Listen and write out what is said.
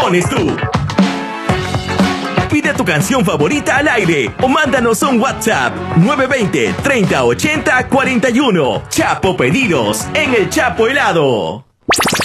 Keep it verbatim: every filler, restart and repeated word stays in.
pones tú. Pide tu canción favorita al aire o mándanos un WhatsApp nueve dos cero, treinta, ochenta, cuarenta y uno. Chapo Pedidos en el Chapo Helado.